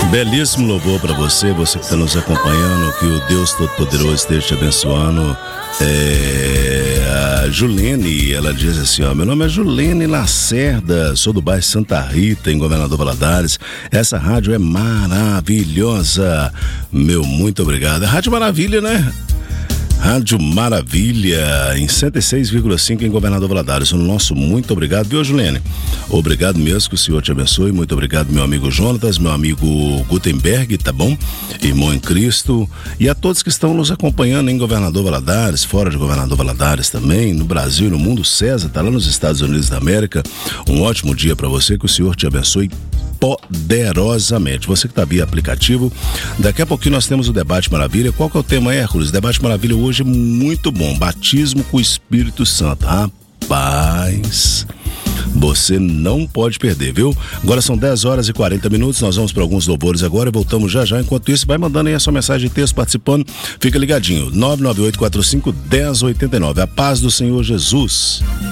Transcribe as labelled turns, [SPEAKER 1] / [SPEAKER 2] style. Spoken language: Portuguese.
[SPEAKER 1] Belíssimo louvor para você que está nos acompanhando, que o Deus Todo-Poderoso esteja te abençoando. A Julene, ela diz assim, ó: meu nome é Julene Lacerda, sou do bairro Santa Rita, em Governador Valadares. Essa rádio é maravilhosa. Meu muito obrigado. É Rádio Maravilha, né? Rádio Maravilha, em 106,5 em Governador Valadares. O nosso muito obrigado, viu, Julene? Obrigado mesmo, que o Senhor te abençoe. Muito obrigado, meu amigo Jonatas, meu amigo Gutenberg, tá bom? Irmão em Cristo. E a todos que estão nos acompanhando em Governador Valadares, fora de Governador Valadares também, no Brasil e no mundo. César tá lá nos Estados Unidos da América. Um ótimo dia para você, que o Senhor te abençoe poderosamente. Você que está via aplicativo, daqui a pouquinho nós temos o Debate Maravilha. Qual que é o tema, Hércules? Debate Maravilha hoje é muito bom. Batismo com o Espírito Santo. Rapaz, você não pode perder, viu? Agora são 10h40. Nós vamos para alguns louvores agora e voltamos já já. Enquanto isso, vai mandando aí a sua mensagem de texto, participando. Fica ligadinho. 998451089. A paz do Senhor Jesus.